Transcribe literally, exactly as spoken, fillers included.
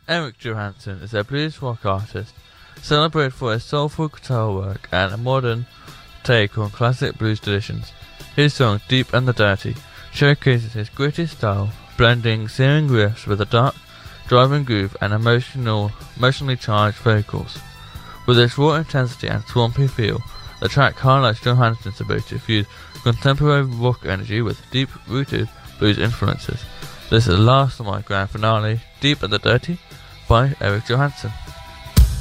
Eric Johansson is a blues rock artist, celebrated for his soulful guitar work and a modern take on classic blues traditions. His song Deep and the Dirty showcases his gritty style, blending searing riffs with a dark, driving groove and emotional, emotionally charged vocals. With its raw intensity and swampy feel, the track highlights Johansson's ability to fuse contemporary rock energy with deep-rooted blues influences. This is the last of my grand finale, Deep and the Dirty, by Eric Johansson.